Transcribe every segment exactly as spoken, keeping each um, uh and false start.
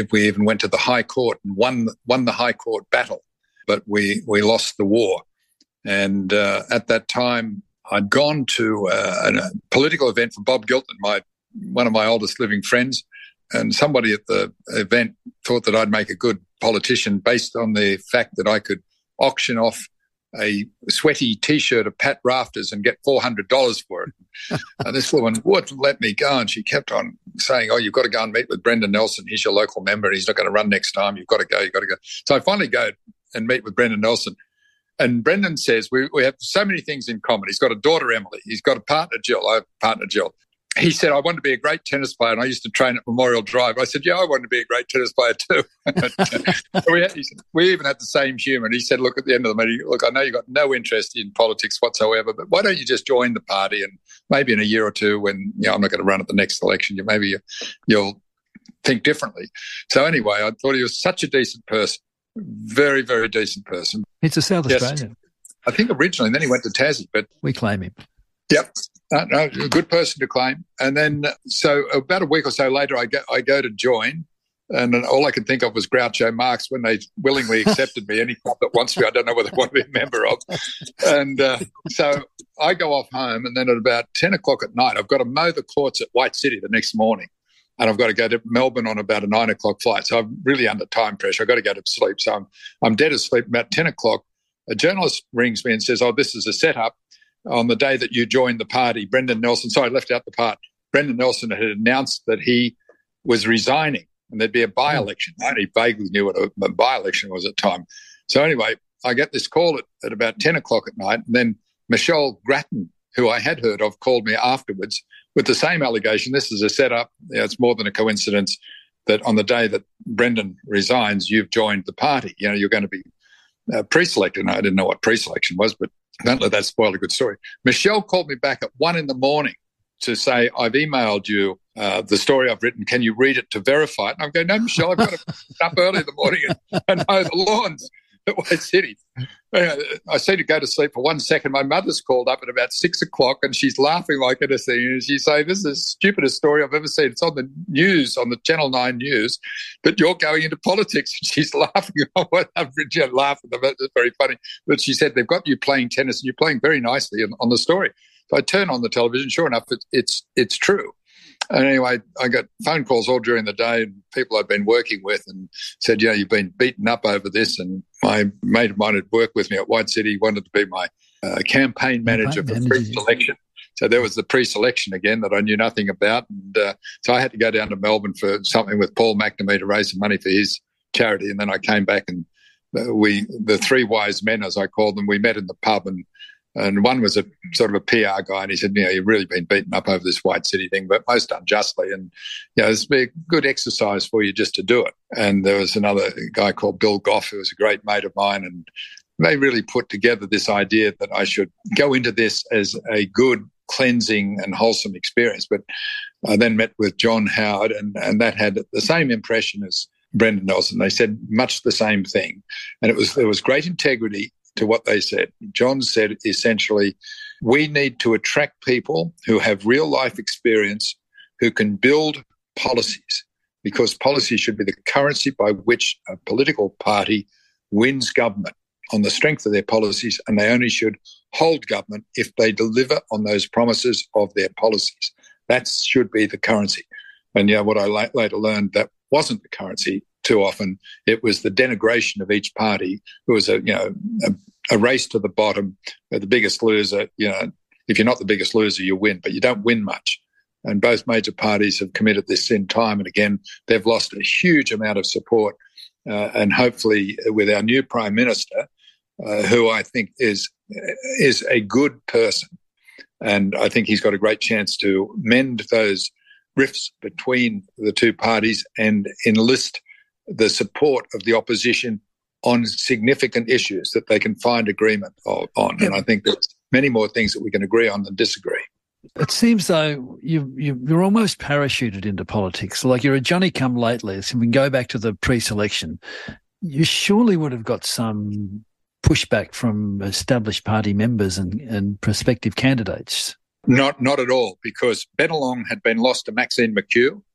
We even went to the High Court and won won the High Court battle, but we, we lost the war. And uh, at that time, I'd gone to uh, a political event for Bob Gilton, my one of my oldest living friends, and somebody at the event thought that I'd make a good politician based on the fact that I could auction off a sweaty T-shirt of Pat Rafters and get four hundred dollars for it. And this woman wouldn't let me go, and she kept on saying, oh, you've got to go and meet with Brendan Nelson. He's your local member and he's not going to run next time. You've got to go, you've got to go. So I finally go and meet with Brendan Nelson. And Brendan says, we, we have so many things in common. He's got a daughter, Emily. He's got a partner, Jill. I have a partner, Jill. He said, I wanted to be a great tennis player, and I used to train at Memorial Drive. I said, yeah, I wanted to be a great tennis player too. so we, had, he said, we even had the same humour. And he said, look, at the end of the meeting, look, I know you've got no interest in politics whatsoever, but why don't you just join the party, and maybe in a year or two when, you know, I'm not going to run at the next election, you maybe you, you'll think differently. So anyway, I thought he was such a decent person, very, very decent person. He's a South yes, Australian. I think originally, and then he went to Tassie. But we claim him. Yep. Uh, no, a good person to claim. And then, so about a week or so later, I go, I go to join, and all I could think of was Groucho Marx when they willingly accepted me. Any club that wants me, I don't know whether I want to be a member of. And uh, so I go off home, and then at about ten o'clock at night, I've got to mow the courts at White City the next morning, and I've got to go to Melbourne on about a nine o'clock flight. So I'm really under time pressure. I've got to go to sleep. So I'm, I'm dead asleep. About ten o'clock, a journalist rings me and says, oh, this is a setup. On the day that you joined the party, Brendan Nelson, sorry, I left out the part, Brendan Nelson had announced that he was resigning and there'd be a by-election. I only vaguely knew what a, a by-election was at the time. So anyway, I get this call at, at about ten o'clock at night, and then Michelle Grattan, who I had heard of, called me afterwards with the same allegation. This is a setup. You know, it's more than a coincidence that on the day that Brendan resigns, you've joined the party. You know, you're going to be uh, pre-selected. And I didn't know what pre-selection was, but don't let that spoil a good story. Michelle called me back at one in the morning to say, I've emailed you uh, the story I've written. Can you read it to verify it? And I'm going, no, Michelle, I've got to get up early in the morning and, and mow the lawns at White City. Anyway, I seem to go to sleep for one second. My mother's called up at about six o'clock and she's laughing like anything. And she's saying, this is the stupidest story I've ever seen. It's on the news, on the Channel nine news, that you're going into politics. And she's laughing. I'm laughing. It's very funny. But she said, they've got you playing tennis and you're playing very nicely on, on the story. So I turn on the television. Sure enough, it, it's it's true. And anyway, I got phone calls all during the day and people I'd been working with and said, yeah, you've been beaten up over this. And my mate of mine had worked with me at White City, wanted to be my uh, campaign manager campaign for pre-selection. So there was the pre-selection again that I knew nothing about. And uh, so I had to go down to Melbourne for something with Paul McNamee to raise some money for his charity. And then I came back and uh, we, the three wise men, as I called them, we met in the pub, and And one was a sort of a P R guy, and he said, you know, you've really been beaten up over this White City thing, but most unjustly. And, you know, it's been a good exercise for you just to do it. And there was another guy called Bill Goff, who was a great mate of mine, and they really put together this idea that I should go into this as a good, cleansing and wholesome experience. But I then met with John Howard, and, and that had the same impression as Brendan Nelson. They said much the same thing. And it was there was great integrity to what they said. John said essentially, we need to attract people who have real life experience, who can build policies, because policy should be the currency by which a political party wins government on the strength of their policies, and they only should hold government if they deliver on those promises of their policies. That should be the currency. And yeah, what I la- later learned, that wasn't the currency. Too often, it was the denigration of each party. It was a you know a, a race to the bottom. The biggest loser, you know, if you're not the biggest loser, you win, but you don't win much. And both major parties have committed this sin time and again. They've lost a huge amount of support, uh, and hopefully, with our new Prime Minister, uh, who I think is is a good person, and I think he's got a great chance to mend those rifts between the two parties and enlist the support of the opposition on significant issues that they can find agreement on. Yep. And I think there's many more things that we can agree on than disagree. It seems though you, you, you're almost parachuted into politics. Like you're a Johnny-come-latelist. If we can go back to the pre-selection, you surely would have got some pushback from established party members and, and prospective candidates. Not, not at all, because Bennelong had been lost to Maxine McHugh.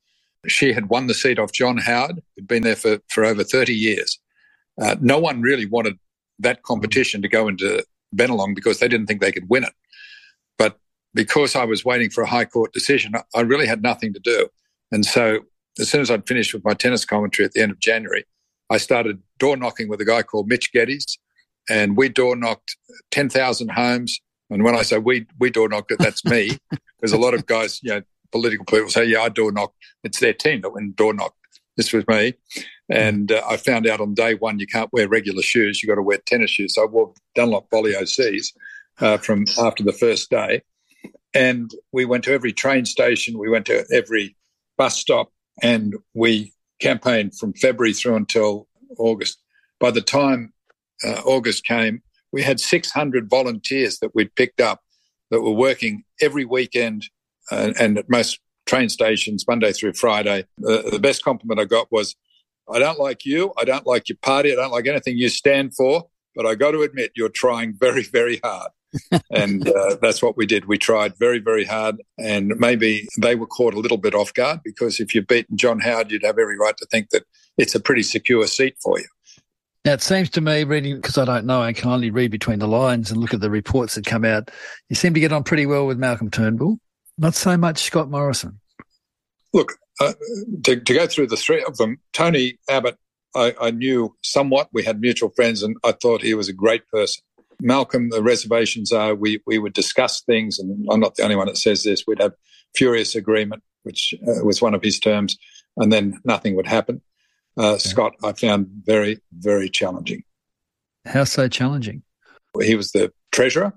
She had won the seat off John Howard, who'd been there for, for over thirty years. Uh, no one really wanted that competition to go into Bennelong because they didn't think they could win it. But because I was waiting for a High Court decision, I really had nothing to do. And so as soon as I'd finished with my tennis commentary at the end of January, I started door knocking with a guy called Mitch Geddes, and we door knocked ten thousand homes. And when I say we we door knocked it, that's me. There's a lot of guys, you know, political people say, yeah, I door knock. It's their team that went door knocked. This was me. And uh, I found out on day one you can't wear regular shoes. You've got to wear tennis shoes. So I wore Dunlop Volley O Cs uh, from after the first day. And we went to every train station. We went to every bus stop, and we campaigned from February through until August. By the time uh, August came, we had six hundred volunteers that we'd picked up that were working every weekend uh, and at most train stations, Monday through Friday. Uh, the best compliment I got was, I don't like you, I don't like your party, I don't like anything you stand for, but I got to admit you're trying very, very hard. and uh, that's what we did. We tried very, very hard, and maybe they were caught a little bit off guard because if you've beaten John Howard, you'd have every right to think that it's a pretty secure seat for you. Now, it seems to me, reading, because I don't know, I can only read between the lines and look at the reports that come out, you seem to get on pretty well with Malcolm Turnbull, not so much Scott Morrison. Look, uh, to, to go through the three of them, Tony Abbott, I, I knew somewhat. We had mutual friends, and I thought he was a great person. Malcolm, the reservations are we, we would discuss things, and I'm not the only one that says this, we'd have furious agreement, which uh, was one of his terms, and then nothing would happen. Uh, okay. Scott, I found very, very challenging. How so challenging? He was the treasurer.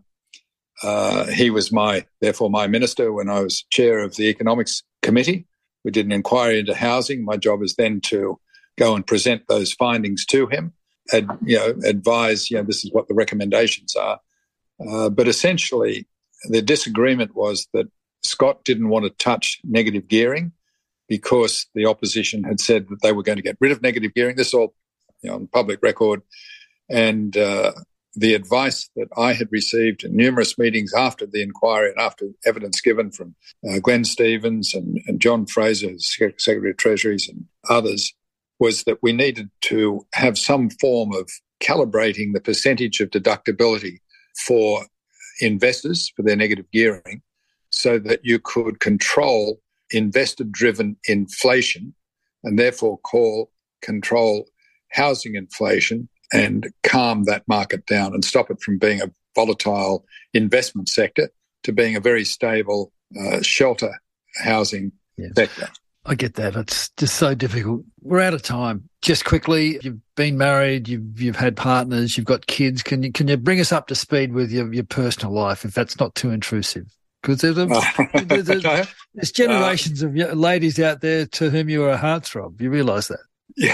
Uh, he was my, therefore, my minister when I was chair of the Economics Committee. We did an inquiry into housing. My job is then to go and present those findings to him, and you know, advise, you know, this is what the recommendations are. Uh, but essentially, the disagreement was that Scott didn't want to touch negative gearing because the opposition had said that they were going to get rid of negative gearing. This is all, you know, on public record. And uh, the advice that I had received in numerous meetings after the inquiry and after evidence given from uh, Glenn Stevens and, and John Fraser, Secretary of Treasuries, and others, was that we needed to have some form of calibrating the percentage of deductibility for investors for their negative gearing so that you could control investor-driven inflation and therefore call control housing inflation and calm that market down and stop it from being a volatile investment sector to being a very stable uh, shelter housing yeah. sector. I get that. It's just so difficult. We're out of time. Just quickly, you've been married, you've you've had partners, you've got kids. Can you can you bring us up to speed with your, your personal life, if that's not too intrusive? Because there's, a, there's, there's, there's generations uh, of ladies out there to whom you are a heartthrob. You realise that? Yeah,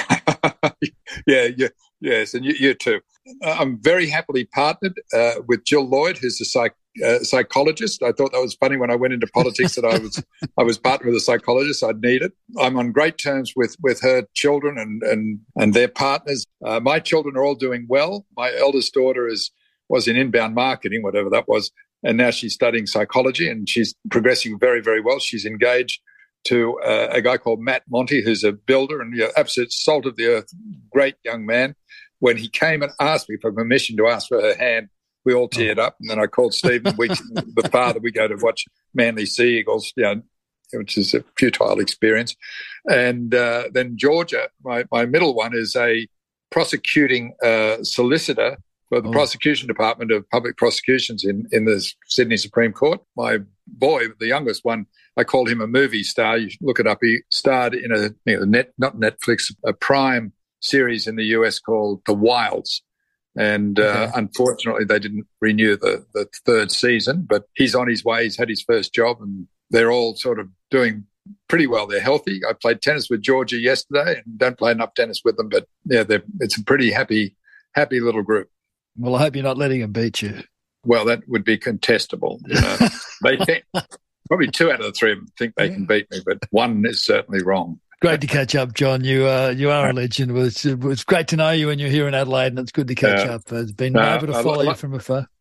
yeah, yeah, yes, and you, you too. I'm very happily partnered uh, with Jill Lloyd, who's a psych, uh, psychologist. I thought that was funny when I went into politics that I was I was partnered with a psychologist. I'd need it. I'm on great terms with, with her children and and and their partners. Uh, my children are all doing well. My eldest daughter is was in inbound marketing, whatever that was, and now she's studying psychology, and she's progressing very, very well. She's engaged to uh, a guy called Matt Monty, who's a builder and, you know, absolute salt of the earth, great young man. When he came and asked me for permission to ask for her hand, we all teared up. And then I called Stephen, we, the father, we go to watch Manly Sea Eagles, you know, which is a futile experience. And uh, then Georgia, my, my middle one, is a prosecuting uh, solicitor for the oh. prosecution department of public prosecutions in, in the Sydney Supreme Court. My boy, the youngest one, I called him a movie star. You should look it up. He starred in a you know, net, not Netflix, a Prime series in the U S called The Wilds. And okay. uh, unfortunately, they didn't renew the, the third season, but he's on his way. He's had his first job, and they're all sort of doing pretty well. They're healthy. I played tennis with Georgia yesterday, and don't play enough tennis with them, but yeah, it's a pretty happy, happy little group. Well, I hope you're not letting them beat you. Well, that would be contestable. You know? They think, probably two out of the three of them think they yeah. can beat me, but one is certainly wrong. Great to catch up, John. You uh, you are a legend. It was, it was great to know you when you're here in Adelaide, and it's good to catch uh, up. It's been uh, able to follow uh, you from afar.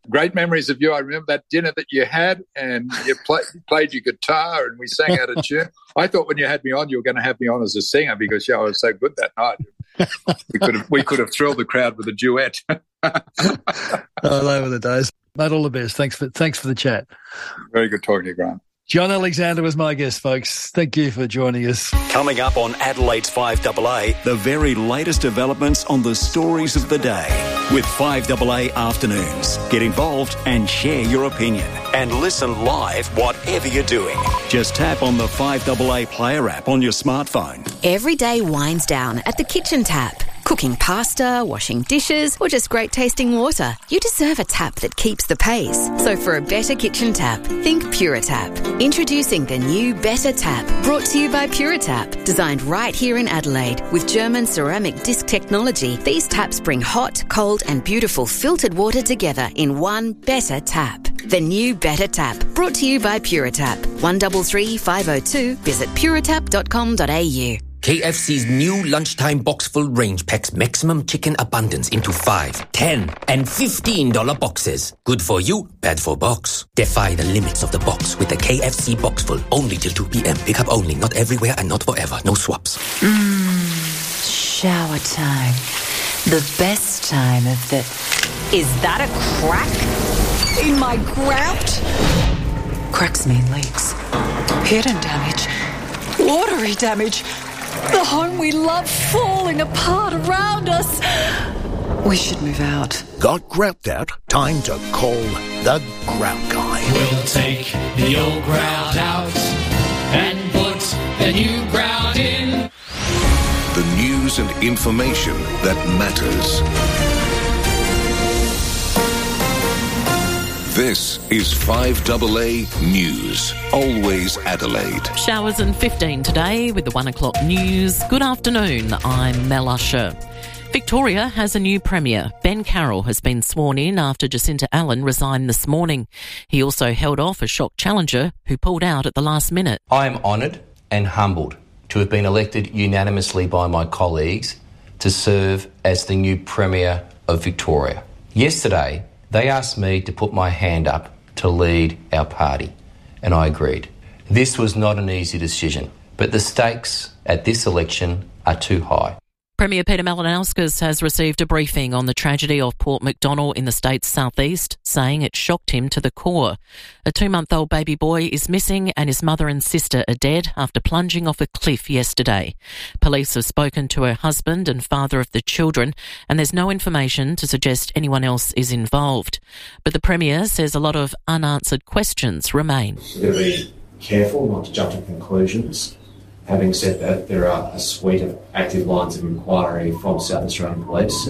Great memories of you. I remember that dinner that you had, and you play, played your guitar, and we sang out a tune. I thought when you had me on, you were going to have me on as a singer because yeah, I was so good that night. We could have we could have thrilled the crowd with a duet. All over the days. Mate, all the best. Thanks for thanks for the chat. Very good talking to you, Grant. John Alexander was my guest, folks. Thank you for joining us. Coming up on Adelaide's five A A, the very latest developments on the stories of the day with five A A Afternoons. Get involved and share your opinion. And listen live whatever you're doing. Just tap on the five A A Player app on your smartphone. Every day winds down at the kitchen tap. Cooking pasta, washing dishes, or just great tasting water. You deserve a tap that keeps the pace. So for a better kitchen tap, think Puritap. Introducing the new Better Tap, brought to you by Puritap. Designed right here in Adelaide with German ceramic disc technology, these taps bring hot, cold and beautiful filtered water together in one Better Tap. The new Better Tap, brought to you by Puritap. one three three five oh two. Visit puritap dot com dot a u. K F C's new lunchtime box-full range packs maximum chicken abundance into five, ten and fifteen dollar boxes. Good for you, bad for box. Defy the limits of the box with the K F C box-full. Only till two p.m. Pick up only, not everywhere and not forever. No swaps. Mmm, shower time. The best time of the... Is that a crack in my grout? Cracks mean leaks. Hidden damage. Watery damage. The home we love falling apart around us. We should move out. Got grout out? Time to call the Grout Guy. We'll take the old grout out and put the new grout in. The news and information that matters. This is five A A News. Always Adelaide. Showers and fifteen today with the one o'clock news. Good afternoon, I'm Mel Usher. Victoria has a new Premier. Ben Carroll has been sworn in after Jacinta Allen resigned this morning. He also held off a shock challenger who pulled out at the last minute. I am honoured and humbled to have been elected unanimously by my colleagues to serve as the new Premier of Victoria. Yesterday, they asked me to put my hand up to lead our party, and I agreed. This was not an easy decision, but the stakes at this election are too high. Premier Peter Malinauskas has received a briefing on the tragedy of Port MacDonnell in the state's southeast, saying it shocked him to the core. A two-month-old baby boy is missing and his mother and sister are dead after plunging off a cliff yesterday. Police have spoken to her husband and father of the children, and there's no information to suggest anyone else is involved. But the Premier says a lot of unanswered questions remain. We've got to be careful not to jump to conclusions. Having said that, there are a suite of active lines of inquiry from South Australian Police,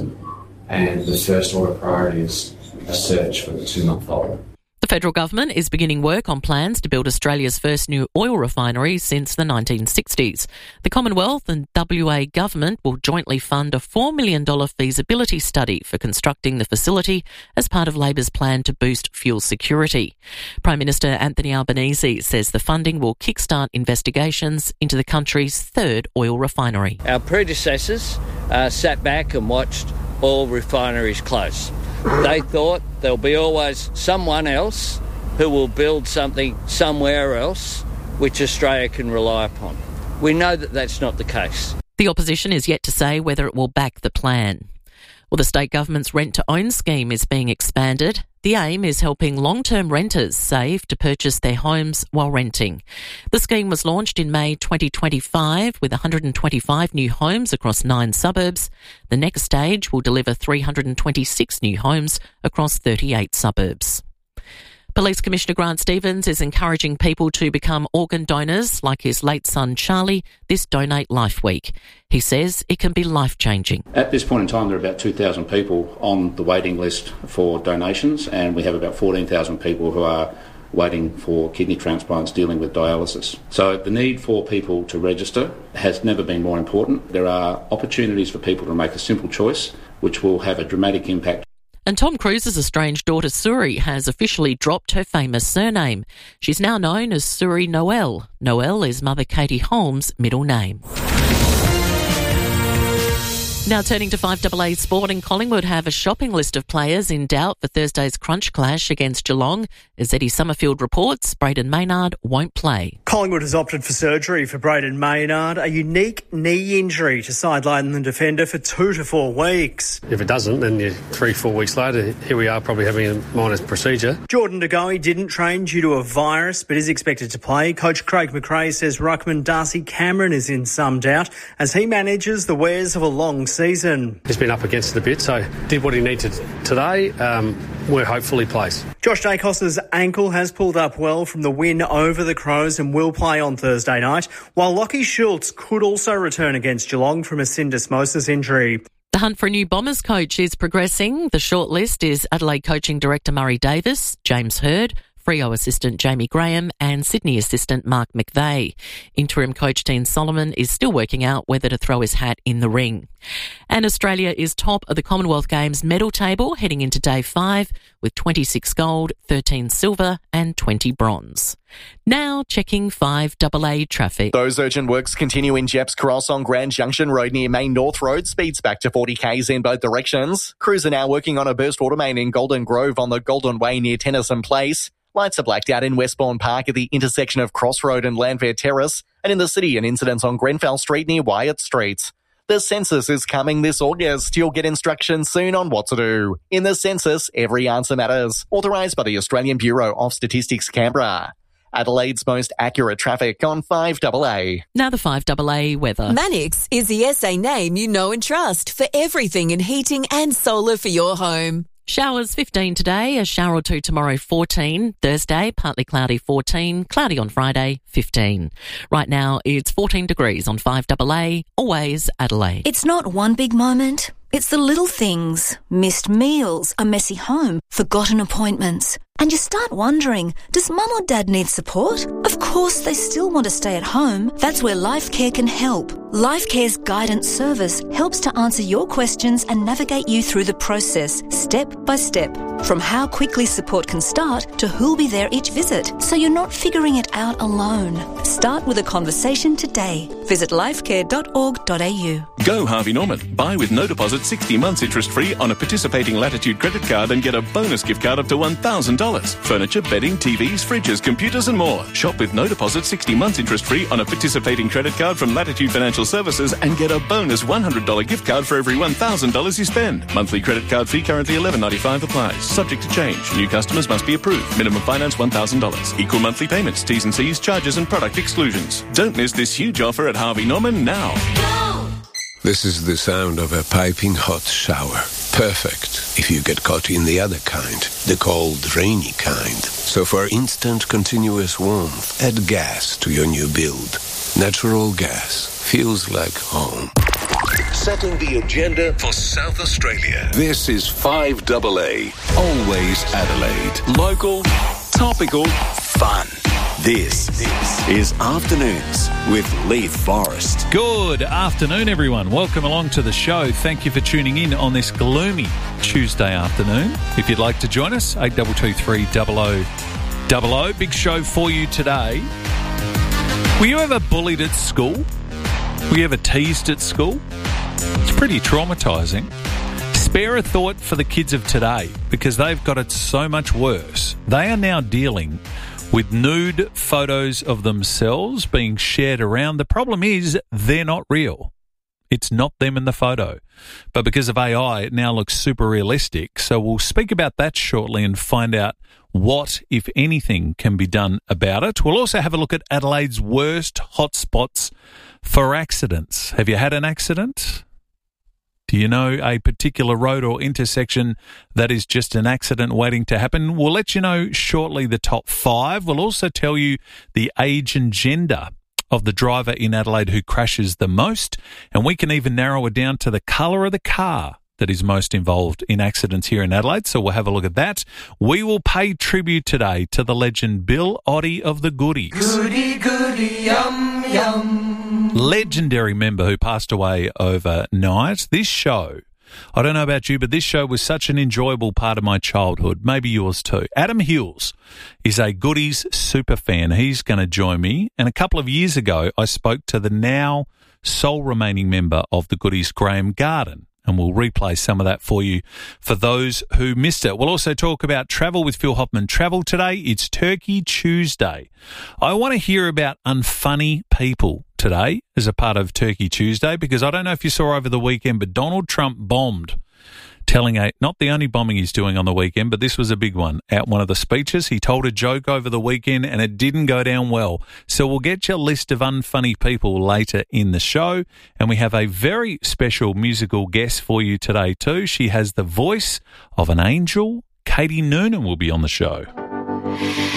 and the first order priority is a search for the two-month-old. The federal government is beginning work on plans to build Australia's first new oil refinery since the nineteen sixties. The Commonwealth and W A government will jointly fund a four million dollars feasibility study for constructing the facility as part of Labor's plan to boost fuel security. Prime Minister Anthony Albanese says the funding will kickstart investigations into the country's third oil refinery. Our predecessors uh, sat back and watched oil refineries close. They thought there'll be always someone else who will build something somewhere else which Australia can rely upon. We know that that's not the case. The opposition is yet to say whether it will back the plan. Well, the state government's rent-to-own scheme is being expanded. The aim is helping long-term renters save to purchase their homes while renting. The scheme was launched in May twenty twenty-five with one hundred twenty-five new homes across nine suburbs. The next stage will deliver three hundred twenty-six new homes across thirty-eight suburbs. Police Commissioner Grant Stevens is encouraging people to become organ donors like his late son Charlie this Donate Life Week. He says it can be life-changing. At this point in time, there are about two thousand people on the waiting list for donations, and we have about fourteen thousand people who are waiting for kidney transplants dealing with dialysis. So the need for people to register has never been more important. There are opportunities for people to make a simple choice which will have a dramatic impact. And Tom Cruise's estranged daughter Suri has officially dropped her famous surname. She's now known as Suri Noel. Noel is Mother Katie Holmes' middle name. Now turning to five A A Sport, and Collingwood have a shopping list of players in doubt for Thursday's crunch clash against Geelong. As Eddie Summerfield reports, Braden Maynard won't play. Collingwood has opted for surgery for Braden Maynard, a unique knee injury to sideline the defender for two to four weeks. If it doesn't, then you, three, four weeks later, here we are probably having a minor procedure. Jordan De Goey didn't train due to a virus, but is expected to play. Coach Craig McRae says ruckman Darcy Cameron is in some doubt as he manages the wares of a long season. He's been up against it a bit, so did what he needed today. Um, we're hopefully plays. Josh Dacos's ankle has pulled up well from the win over the Crows and will play on Thursday night, while Lockie Schultz could also return against Geelong from a syndesmosis injury. The hunt for a new Bombers coach is progressing. The shortlist is Adelaide coaching director Murray Davis, James Hird, Freo assistant Jamie Graham and Sydney assistant Mark McVeigh. Interim coach Dean Solomon is still working out whether to throw his hat in the ring. And Australia is top of the Commonwealth Games medal table heading into day five with twenty-six gold, thirteen silver and twenty bronze. Now checking five A A traffic. Those urgent works continue in Jeps Cross on Grand Junction Road near Main North Road. Speeds back to forty k's in both directions. Crews are now working on a burst water main in Golden Grove on the Golden Way near Tennyson Place. Lights are blacked out in Westbourne Park at the intersection of Cross Road and Landfair Terrace, and in the city an incident on Grenfell Street near Wyatt Street. The census is coming this August. You'll get instructions soon on what to do. In the census, every answer matters. Authorised by the Australian Bureau of Statistics, Canberra. Adelaide's most accurate traffic on five A A. Now the five A A weather. Mannix is the S A name you know and trust for everything in heating and solar for your home. Showers fifteen today, a shower or two tomorrow fourteen. Thursday, partly cloudy fourteen. Cloudy on Friday, fifteen. Right now, it's fourteen degrees on five A A, always Adelaide. It's not one big moment. It's the little things. Missed meals, a messy home, forgotten appointments. And you start wondering, does mum or dad need support? Of course they still want to stay at home. That's where LifeCare can help. LifeCare's guidance service helps to answer your questions and navigate you through the process, step by step. From how quickly support can start to who'll be there each visit, so you're not figuring it out alone. Start with a conversation today. Visit lifecare dot org dot a u. Go Harvey Norman. Buy with no deposit sixty months interest-free on a participating Latitude credit card and get a bonus gift card up to one thousand dollars. Furniture, bedding, T Vs, fridges, computers and more. Shop with no deposit sixty months interest-free on a participating credit card from Latitude Financial Services and get a bonus one hundred dollars gift card for every one thousand dollars you spend. Monthly credit card fee currently eleven ninety-five applies. Subject to change. New customers must be approved. Minimum finance one thousand dollars. Equal monthly payments. T's and C's, charges and product exclusions. Don't miss this huge offer at Harvey Norman now. Go! This is the sound of a piping hot shower. Perfect if you get caught in the other kind, the cold, rainy kind. So for instant, continuous warmth, add gas to your new build. Natural gas feels like home. Setting the agenda for South Australia. This is five A A. Always Adelaide. Local, topical, fun. This is Afternoons with Leith Forrest. Good afternoon, everyone. Welcome along to the show. Thank you for tuning in on this gloomy Tuesday afternoon. If you'd like to join us, eight two two three double oh double oh. Big show for you today. Were you ever bullied at school? Were you ever teased at school? It's pretty traumatising. Spare a thought for the kids of today because they've got it so much worse. They are now dealing with nude photos of themselves being shared around. The problem is they're not real. It's not them in the photo. But because of A I, it now looks super realistic. So we'll speak about that shortly and find out what, if anything, can be done about it. We'll also have a look at Adelaide's worst hotspots for accidents. Have you had an accident? Do you know a particular road or intersection that is just an accident waiting to happen? We'll let you know shortly the top five. We'll also tell you the age and gender of the driver in Adelaide who crashes the most, and we can even narrow it down to the colour of the car that is most involved in accidents here in Adelaide, so we'll have a look at that. We will pay tribute today to the legend Bill Oddie of the Goodies. Goody, goody, yum, yum. Legendary member who passed away overnight. This show, I don't know about you, but this show was such an enjoyable part of my childhood, maybe yours too. Adam Hills is a Goodies super fan. He's going to join me, and a couple of years ago I spoke to the now sole remaining member of the Goodies, Graham Garden. And we'll replay some of that for you for those who missed it. We'll also talk about travel with Phil Hoffman Travel today. It's Turkey Tuesday. I want to hear about unfunny people today as a part of Turkey Tuesday, because I don't know if you saw over the weekend, but Donald Trump bombed, telling a, not the only bombing he's doing on the weekend, but this was a big one. At one of the speeches, he told a joke over the weekend and it didn't go down well. So we'll get you a list of unfunny people later in the show. And we have a very special musical guest for you today too. She has the voice of an angel. Katie Noonan will be on the show.